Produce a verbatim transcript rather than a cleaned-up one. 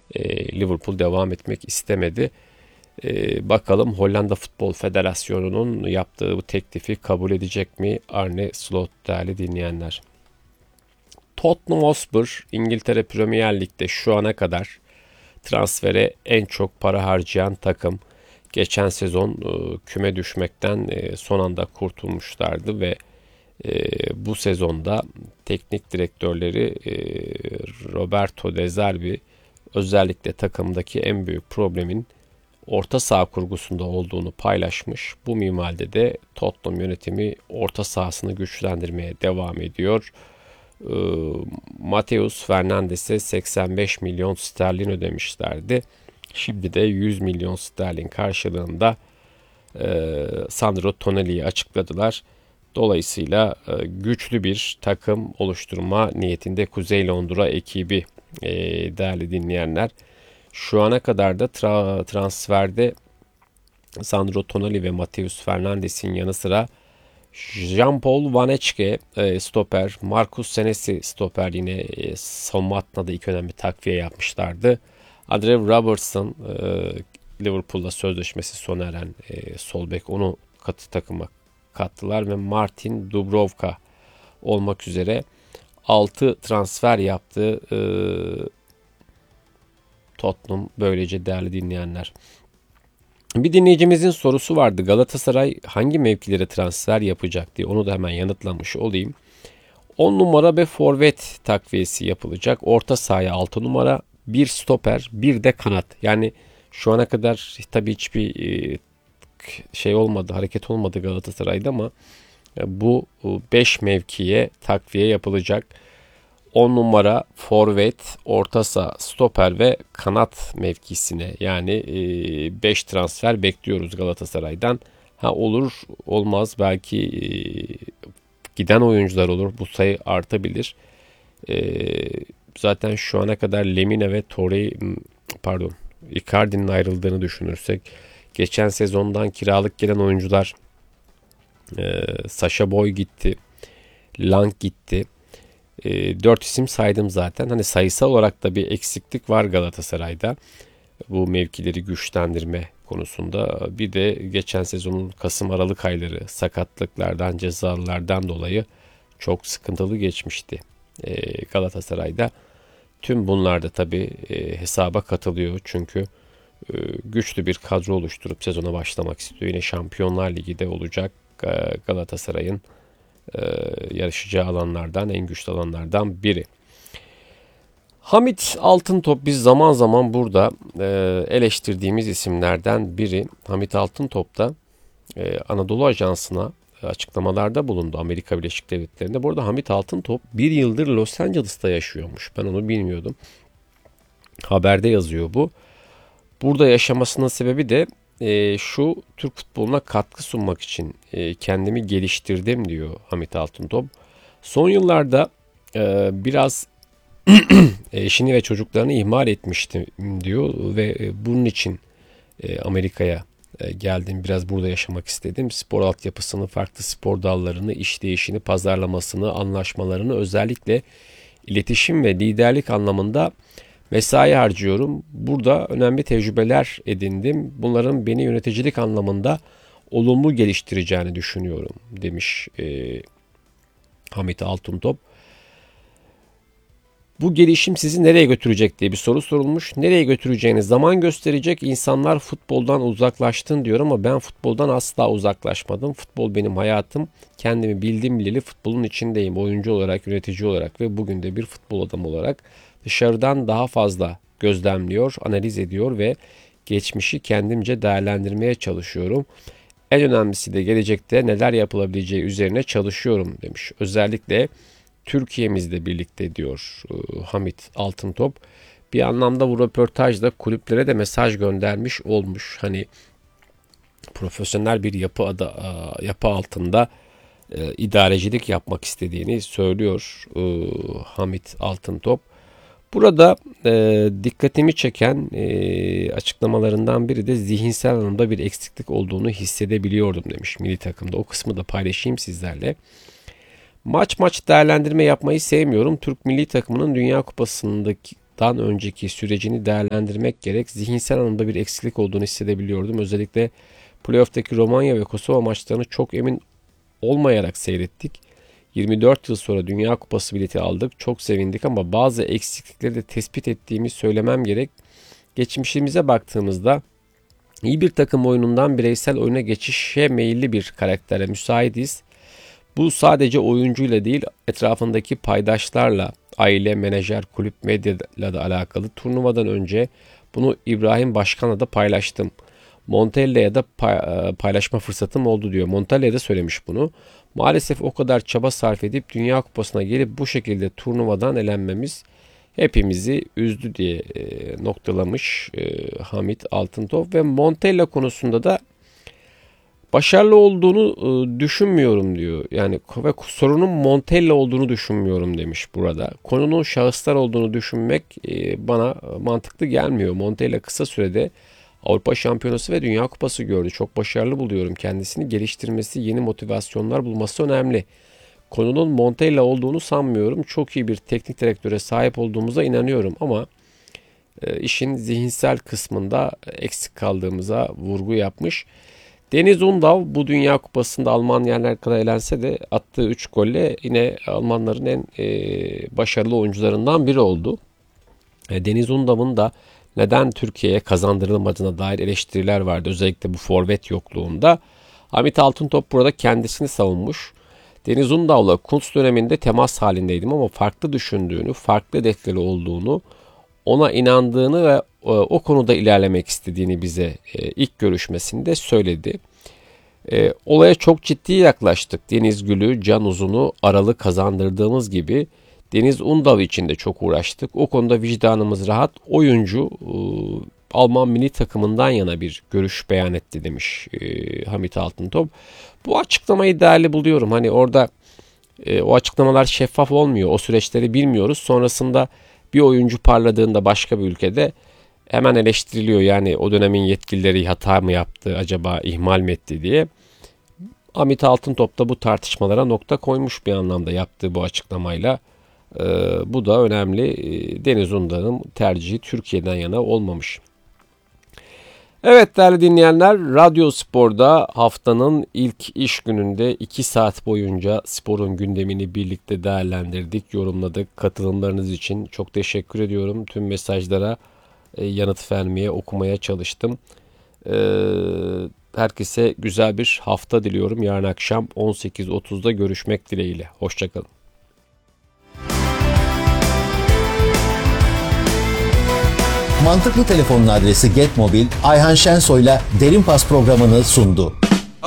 E, Liverpool devam etmek istemedi. E, bakalım Hollanda Futbol Federasyonu'nun yaptığı bu teklifi kabul edecek mi Arne Slot değerli dinleyenler? Tottenham Hotspur İngiltere Premier Lig'de şu ana kadar transfere en çok para harcayan takım. Geçen sezon e, küme düşmekten e, son anda kurtulmuşlardı ve e, bu sezonda teknik direktörleri e, Roberto De Zerbi özellikle takımdaki en büyük problemin orta saha kurgusunda olduğunu paylaşmış. Bu minvalde de Tottenham yönetimi orta sahasını güçlendirmeye devam ediyor. E, Mateus Fernandes'e seksen beş milyon sterlin ödemişlerdi. Şimdi de yüz milyon sterlin karşılığında e, Sandro Tonali'yi açıkladılar. Dolayısıyla e, güçlü bir takım oluşturma niyetinde Kuzey Londra ekibi e, değerli dinleyenler. Şu ana kadar da tra- transferde Sandro Tonali ve Mateus Fernandes'in yanı sıra Jean-Paul Vanecke e, stoper, Marcus Senesi stoper yine e, savunma hattına da ilk önemli takviye yapmışlardı. Andre Robertson e, Liverpool'da sözleşmesi sona eren e, sol bek onu katı takıma kattılar ve Martin Dubravka olmak üzere altı transfer yaptı e, Tottenham böylece değerli dinleyenler. Bir dinleyicimizin sorusu vardı. Galatasaray hangi mevkilere transfer yapacak diye onu da hemen yanıtlamış olayım. on numara ve forvet takviyesi yapılacak. Orta sahaya altı numara, bir stoper, bir de kanat. Yani şu ana kadar tabii hiçbir şey olmadı, hareket olmadı Galatasaray'da ama bu beş mevkiye takviye yapılacak. on numara forvet, orta saha, stoper ve kanat mevkisine yani beş transfer bekliyoruz Galatasaray'dan. Ha olur olmaz belki giden oyuncular olur. Bu sayı artabilir. Zaten şu ana kadar Lemina ve Torre pardon Icardi'nin ayrıldığını düşünürsek geçen sezondan kiralık gelen oyuncular e, Sacha Boey gitti. Lang gitti. E, dört isim saydım zaten. Hani sayısal olarak da bir eksiklik var Galatasaray'da. Bu mevkileri güçlendirme konusunda. Bir de geçen sezonun Kasım-Aralık ayları sakatlıklardan, cezalardan dolayı çok sıkıntılı geçmişti e, Galatasaray'da. Tüm bunlar da tabii e, hesaba katılıyor. Çünkü e, güçlü bir kadro oluşturup sezona başlamak istiyor. Yine Şampiyonlar Ligi'de olacak e, Galatasaray'ın e, yarışacağı alanlardan, en güçlü alanlardan biri. Hamit Altıntop biz zaman zaman burada e, eleştirdiğimiz isimlerden biri. Hamit Altıntop da e, Anadolu Ajansı'na açıklamalarda bulundu Amerika Birleşik Devletleri'nde. Bu arada Hamit Altıntop bir yıldır Los Angeles'ta yaşıyormuş. Ben onu bilmiyordum. Haberde yazıyor bu. Burada yaşamasının sebebi de e, şu Türk futboluna katkı sunmak için e, kendimi geliştirdim diyor Hamit Altıntop. Son yıllarda e, biraz eşini ve çocuklarını ihmal etmiştim diyor ve e, bunun için e, Amerika'ya e, geldim. Biraz burada yaşamak istedim. Spor altyapısını, farklı spor dallarını, işleyişini, pazarlamasını, anlaşmalarını özellikle iletişim ve liderlik anlamında mesai harcıyorum. Burada önemli tecrübeler edindim. Bunların beni yöneticilik anlamında olumlu geliştireceğini düşünüyorum demiş e, Hamit Altıntop. Bu gelişim sizi nereye götürecek diye bir soru sorulmuş. Nereye götüreceğini zaman gösterecek. İnsanlar futboldan uzaklaştın diyor ama ben futboldan asla uzaklaşmadım. Futbol benim hayatım. Kendimi bildim bileli futbolun içindeyim. Oyuncu olarak, yönetici olarak ve bugün de bir futbol adamı olarak dışarıdan daha fazla gözlemliyor, analiz ediyor ve geçmişi kendimce değerlendirmeye çalışıyorum. En önemlisi de gelecekte neler yapılabileceği üzerine çalışıyorum demiş. Özellikle Türkiye'mizle birlikte diyor Hamit Altıntop. Bir anlamda bu röportajda kulüplere de mesaj göndermiş olmuş. Hani profesyonel bir yapı adı, yapı altında idarecilik yapmak istediğini söylüyor Hamit Altıntop. Burada e, dikkatimi çeken e, açıklamalarından biri de zihinsel anlamda bir eksiklik olduğunu hissedebiliyordum demiş milli takımda. O kısmı da paylaşayım sizlerle. Maç maç değerlendirme yapmayı sevmiyorum. Türk milli takımının Dünya Kupası'ndaki turnuvadan önceki sürecini değerlendirmek gerek. Zihinsel anlamda bir eksiklik olduğunu hissedebiliyordum. Özellikle playoff'taki Romanya ve Kosova maçlarını çok emin olmayarak seyrettik. yirmi dört yıl sonra Dünya Kupası bileti aldık. Çok sevindik ama bazı eksiklikleri de tespit ettiğimi söylemem gerek. Geçmişimize baktığımızda iyi bir takım oyunundan bireysel oyuna geçişe meyilli bir karaktere müsaitiz. Bu sadece oyuncuyla değil, etrafındaki paydaşlarla, aile, menajer, kulüp, medyayla da alakalı. Turnuvadan önce bunu İbrahim Başkan'la da paylaştım. Montella'ya da paylaşma fırsatım oldu diyor. Montella'ya da söylemiş bunu. Maalesef o kadar çaba sarf edip Dünya Kupası'na gelip bu şekilde turnuvadan elenmemiz hepimizi üzdü diye e, noktalamış e, Hamit Altıntop. Ve Montella konusunda da başarılı olduğunu e, düşünmüyorum diyor. Yani ve sorunun Montella olduğunu düşünmüyorum demiş burada. Konunun şahıslar olduğunu düşünmek e, bana mantıklı gelmiyor. Montella kısa sürede Avrupa Şampiyonası ve Dünya Kupası gördü. Çok başarılı buluyorum kendisini. Geliştirmesi, yeni motivasyonlar bulması önemli. Konunun Montella olduğunu sanmıyorum. Çok iyi bir teknik direktöre sahip olduğumuza inanıyorum ama e, işin zihinsel kısmında eksik kaldığımıza vurgu yapmış. Deniz Undav bu Dünya Kupası'nda Almanyalar kadar elense de attığı üç golle yine Almanların en e, başarılı oyuncularından biri oldu. E, Deniz Undav'ın da neden Türkiye'ye kazandırılmadığına dair eleştiriler vardı. Özellikle bu forvet yokluğunda. Hamit Altıntop burada kendisini savunmuş. Deniz Undav'la Kuntz döneminde temas halindeydim ama farklı düşündüğünü, farklı hedefleri olduğunu, ona inandığını ve o konuda ilerlemek istediğini bize ilk görüşmesinde söyledi. Olaya çok ciddi yaklaştık. Deniz Gül'ü, Can Uzun'u Aralı kazandırdığımız gibi Deniz Undav için de çok uğraştık. O konuda vicdanımız rahat. Oyuncu Alman milli takımından yana bir görüş beyan etti demiş Hamit Altıntop. Bu açıklamayı değerli buluyorum. Hani orada e, o açıklamalar şeffaf olmuyor. O süreçleri bilmiyoruz. Sonrasında bir oyuncu parladığında başka bir ülkede hemen eleştiriliyor. Yani o dönemin yetkilileri hata mı yaptı, acaba ihmal mi etti diye. Hamit Altıntop da bu tartışmalara nokta koymuş bir anlamda yaptığı bu açıklamayla. E, bu da önemli. E, Deniz Undav'ın tercihi Türkiye'den yana olmamış. Evet değerli dinleyenler, Radyo Spor'da haftanın ilk iş gününde iki saat boyunca sporun gündemini birlikte değerlendirdik, yorumladık. Katılımlarınız için çok teşekkür ediyorum. Tüm mesajlara e, yanıt vermeye, okumaya çalıştım. E, herkese güzel bir hafta diliyorum. Yarın akşam on sekiz otuzda görüşmek dileğiyle. Hoşçakalın. Mantıklı Telefon'un adresi Get Mobil, Ayhan Şensoy'la Derin Pas programını sundu.